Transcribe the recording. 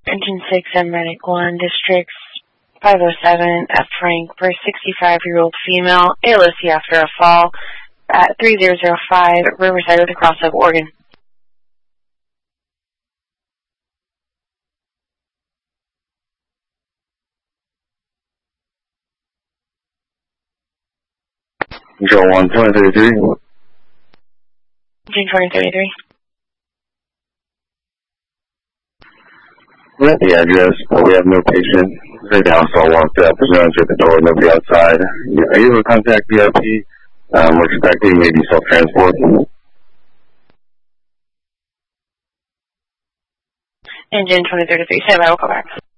Engine 6 and Medic 1, Districts 507 at Frank for a 65-year-old female, ALOC after a fall at 3005 Riverside with a crossover, Oregon. Control 1, 2033. Engine 2033. We're at the address, but we have no patient. Right now, it's all locked up. There's no answer at the door, nobody outside. Are you able to contact VIP? We're expecting maybe self-transport. Engine 2033, stand by, we'll call back.